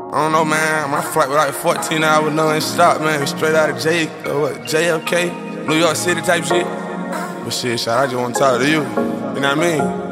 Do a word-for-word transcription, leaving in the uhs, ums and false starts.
I don't know, man. My flight was like fourteen hours non-stop, man. Straight out of J, uh, what, J F K, New York City type shit. But shit, shot, I just want to talk to you. You know what I mean?